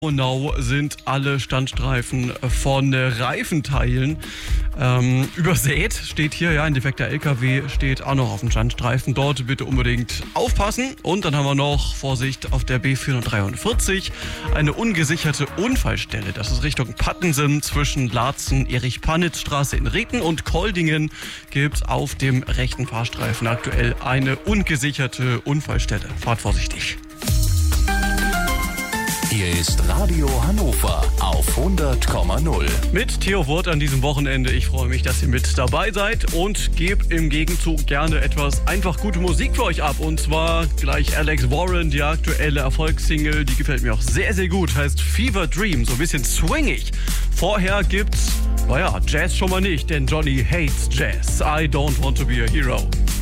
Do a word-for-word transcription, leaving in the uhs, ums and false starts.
Genau sind alle Standstreifen von Reifenteilen ähm, übersät. Steht hier, ja, ein defekter L K W steht auch noch auf dem Standstreifen. Dort bitte unbedingt aufpassen. Und dann haben wir noch, Vorsicht, auf der B vierhundertdreiundvierzig eine ungesicherte Unfallstelle. Das ist Richtung Pattensen zwischen Laatzen, Erich-Panitz-Straße in Reten und Koldingen gibt es auf dem rechten Fahrstreifen aktuell eine ungesicherte Unfallstelle. Fahrt vorsichtig. Hier ist Radio Hannover auf hundert Komma null. Mit Theo Wurth an diesem Wochenende. Ich freue mich, dass ihr mit dabei seid und gebe im Gegenzug gerne etwas einfach gute Musik für euch ab. Und zwar gleich Alex Warren, die aktuelle Erfolgssingle, die gefällt mir auch sehr, sehr gut. Heißt Fever Dream, so ein bisschen swingig. Vorher gibt's, naja, Jazz schon mal nicht, denn Johnny hates Jazz. I don't want to be a hero.